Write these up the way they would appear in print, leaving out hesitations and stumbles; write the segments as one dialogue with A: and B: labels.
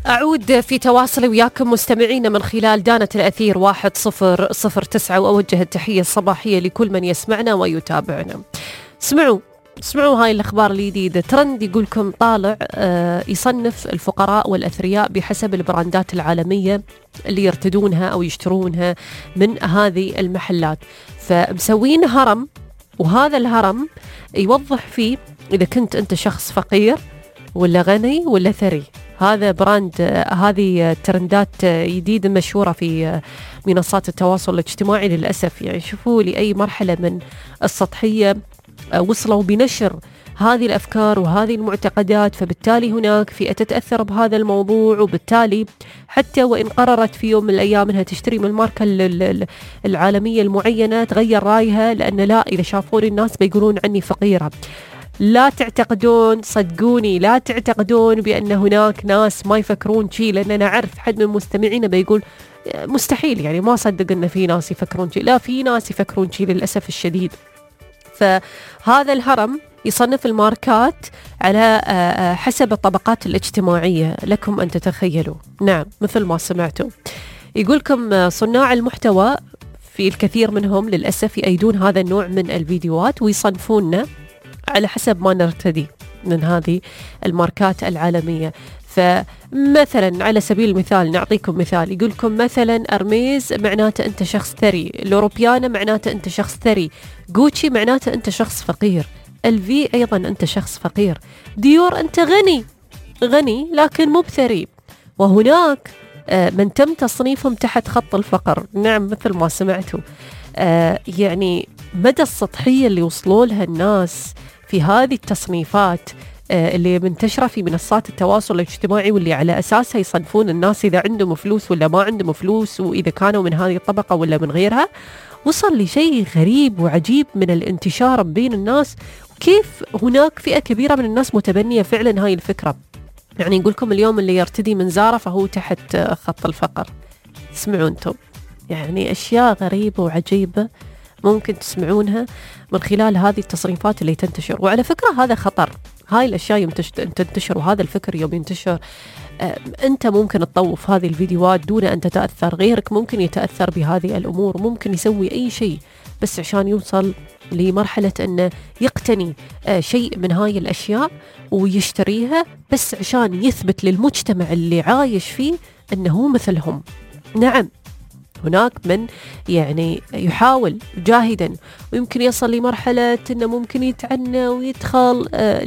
A: أعود في تواصلي وياكم مستمعين من خلال دانة الأثير 1009، وأوجه التحية الصباحية لكل من يسمعنا ويتابعنا. اسمعوا هاي الأخبار الجديدة. ترند يقولكم طالع يصنف الفقراء والأثرياء بحسب البراندات العالمية اللي يرتدونها أو يشترونها من هذه المحلات، فمسوين هرم، وهذا الهرم يوضح فيه إذا كنت أنت شخص فقير ولا غني ولا ثري. هذا براند، هذه ترندات جديدة مشهورة في منصات التواصل الاجتماعي للأسف. يعني شوفوا لأي مرحلة من السطحية وصلوا بنشر هذه الأفكار وهذه المعتقدات، فبالتالي هناك فئة تتأثر بهذا الموضوع، وبالتالي حتى وإن قررت في يوم من الأيام أنها تشتري من الماركة العالمية المعينة تغير رأيها، لأن لا، إذا شافوني الناس بيقولون عني فقيرة. لا تعتقدون، صدقوني لا تعتقدون بأن هناك ناس ما يفكرون شيء، لأن أنا أعرف حد من مستمعينا بيقول مستحيل، يعني ما صدق أن في ناس يفكرون شيء. لا، في ناس يفكرون شيء للأسف الشديد. فهذا الهرم يصنف الماركات على حسب الطبقات الاجتماعية، لكم أن تتخيلوا. نعم، مثل ما سمعتوا. يقولكم صناع المحتوى في الكثير منهم للأسف يأيدون هذا النوع من الفيديوهات ويصنفوننا على حسب ما نرتدي من هذه الماركات العالمية. فمثلا على سبيل المثال نعطيكم مثال، يقولكم مثلا أرميز معناته أنت شخص ثري، الأوروبيانا معناته أنت شخص ثري، غوتشي معناته أنت شخص فقير، الفي أيضا أنت شخص فقير، ديور أنت غني لكن مو بثري. وهناك من تم تصنيفهم تحت خط الفقر. نعم، مثل ما سمعتوا. يعني مدى السطحية اللي وصلوا لها الناس في هذه التصنيفات اللي منتشرة في منصات التواصل الاجتماعي، واللي على أساسها يصنفون الناس إذا عندهم فلوس ولا ما عندهم فلوس، وإذا كانوا من هذه الطبقة ولا من غيرها. وصل لشيء غريب وعجيب من الانتشار بين الناس، وكيف هناك فئة كبيرة من الناس متبنية فعلا هاي الفكرة. يعني يقولكم اليوم اللي يرتدي من زارة فهو تحت خط الفقر. اسمعوا انتم، يعني أشياء غريبة وعجيبة ممكن تسمعونها من خلال هذه التصريفات اللي تنتشر. وعلى فكرة هذا خطر، هاي الأشياء يوم تنتشر، وهذا الفكر يوم ينتشر أنت ممكن تطوف هذه الفيديوهات دون أن تتأثر، غيرك ممكن يتأثر بهذه الأمور، ممكن يسوي أي شيء بس عشان يوصل لمرحلة أنه يقتني شيء من هاي الأشياء ويشتريها بس عشان يثبت للمجتمع اللي عايش فيه أنه مثلهم. نعم، هناك من يعني يحاول جاهدا ويمكن يصل لمرحلة أنه ممكن يتعنى ويدخل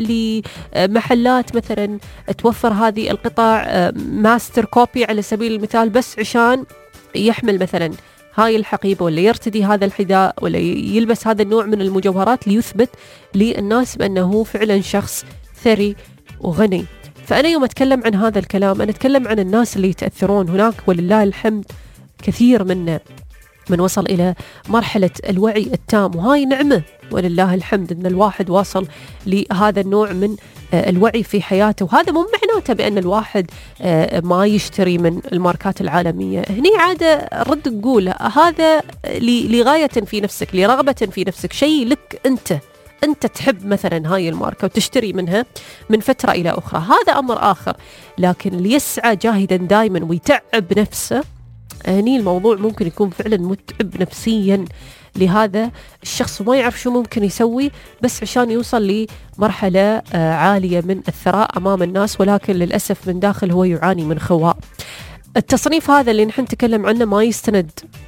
A: لمحلات مثلا توفر هذه القطع ماستر كوبي على سبيل المثال، بس عشان يحمل مثلا هاي الحقيبة ولا يرتدي هذا الحذاء ولا يلبس هذا النوع من المجوهرات ليثبت للناس بأنه فعلا شخص ثري وغني. فأنا يوم أتكلم عن هذا الكلام أنا أتكلم عن الناس اللي يتأثرون. هناك ولله الحمد كثير منا من وصل إلى مرحلة الوعي التام، وهاي نعمة ولله الحمد أن الواحد واصل لهذا النوع من الوعي في حياته. وهذا مو معناته بأن الواحد ما يشتري من الماركات العالمية. هني عادة رد نقول هذا لغاية في نفسك، لرغبة في نفسك، شيء لك أنت تحب مثلا هاي الماركة وتشتري منها من فترة إلى أخرى، هذا أمر آخر. لكن اللي يسعى جاهدا دائما ويتعب نفسه، هني الموضوع ممكن يكون فعلا متعب نفسيا لهذا الشخص وما يعرف شو ممكن يسوي بس عشان يوصل لمرحلة عالية من الثراء أمام الناس، ولكن للأسف من داخل هو يعاني من خواء. التصنيف هذا اللي نحن نتكلم عنه ما يستند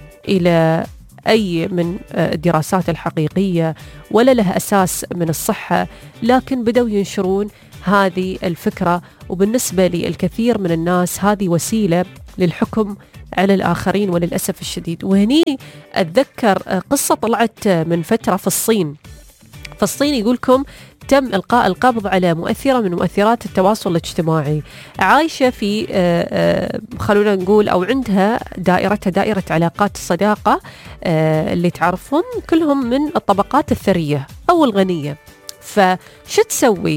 A: إلى أي من الدراسات الحقيقية ولا له أساس من الصحة، لكن بدأوا ينشرون هذه الفكرة. وبالنسبة للكثير من الناس هذه وسيلة للحكم على الآخرين وللأسف الشديد. وهني أتذكر قصة طلعت من فترة في الصين يقولكم تم إلقاء القبض على مؤثرة من مؤثرات التواصل الاجتماعي، عايشة في خلونا نقول أو عندها دائرة علاقات الصداقة اللي تعرفهم كلهم من الطبقات الثرية أو الغنية. فشو تسوي؟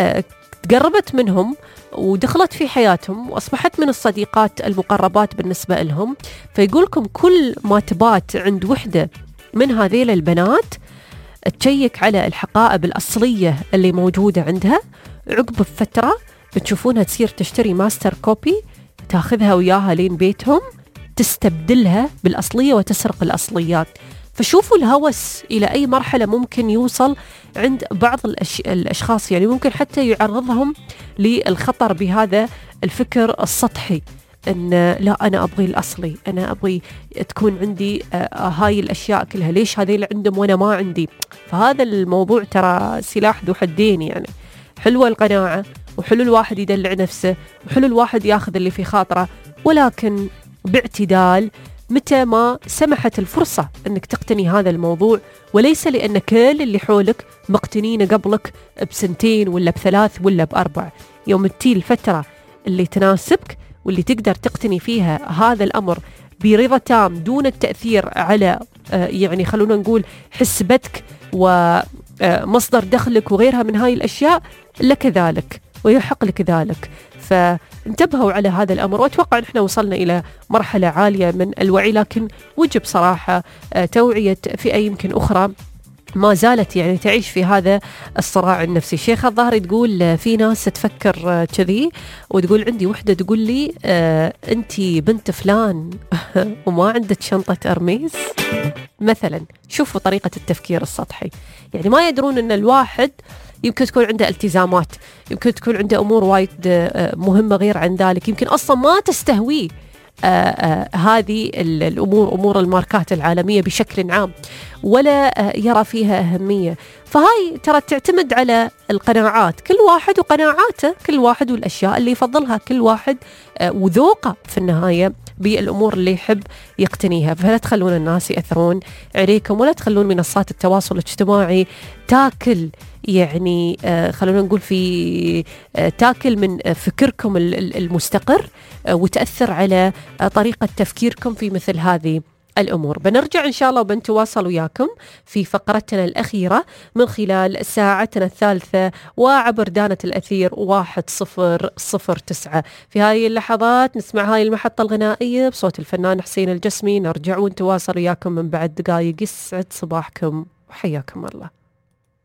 A: تقربت منهم ودخلت في حياتهم وأصبحت من الصديقات المقربات بالنسبة لهم. فيقولكم كل ما تبات عند وحدة من هذيل البنات تشيك على الحقائب الأصلية اللي موجودة عندها، عقب فترة بتشوفونها تصير تشتري ماستر كوبي تاخذها وياها لين بيتهم، تستبدلها بالأصلية وتسرق الأصليات. فشوفوا الهوس إلى أي مرحلة ممكن يوصل عند بعض الأشخاص، يعني ممكن حتى يعرضهم للخطر بهذا الفكر السطحي، أن لا أنا أبغي الأصلي، أنا أبغي تكون عندي هاي الأشياء كلها، ليش هذه اللي عندهم وأنا ما عندي؟ فهذا الموضوع ترى سلاح ذو حدين. يعني حلوة القناعة، وحلو الواحد يدلع نفسه، وحلو الواحد ياخذ اللي في خاطره، ولكن باعتدال متى ما سمحت الفرصة أنك تقتني هذا الموضوع، وليس لأن كل اللي حولك مقتنين قبلك بسنتين ولا ب3 ولا ب4. يوم تجي الفترة اللي تناسبك واللي تقدر تقتني فيها هذا الأمر برضا تام دون التأثير على يعني خلونا نقول حسبتك ومصدر دخلك وغيرها من هاي الأشياء، لك ذلك ويحق لك ذلك. فانتبهوا على هذا الأمر، وأتوقع نحن وصلنا إلى مرحلة عالية من الوعي، لكن وجب صراحة توعية فئة يمكن أخرى ما زالت يعني تعيش في هذا الصراع النفسي. شيخ الظاهري تقول في ناس تفكر كذي، وتقول عندي وحدة تقول لي أنتي بنت فلان وما عندك شنطة أرميز مثلا. شوفوا طريقة التفكير السطحي، يعني ما يدرون أن الواحد يمكن تكون عنده التزامات، يمكن تكون عنده أمور وايد مهمة غير عن ذلك، يمكن أصلا ما تستهويه هذه الأمور، أمور الماركات العالمية بشكل عام، ولا يرى فيها أهمية. فهاي ترى تعتمد على القناعات، كل واحد وقناعاته، كل واحد والأشياء اللي يفضلها، كل واحد وذوقه في النهاية بالأمور اللي يحب يقتنيها. فلا تخلون الناس يأثرون عليكم، ولا تخلون منصات التواصل الاجتماعي تاكل، يعني خلونا نقول في تاكل من فكركم المستقر، وتأثر على طريقة تفكيركم في مثل هذه الأمور. بنرجع إن شاء الله وبنتواصل وياكم في فقرتنا الأخيرة من خلال ساعتنا الثالثة وعبر دانة الأثير 1009. في هذه اللحظات نسمع هاي المحطة الغنائية بصوت الفنان حسين الجسمي، نرجع ونتواصل وياكم من بعد دقائق. يسعد صباحكم وحياكم الله.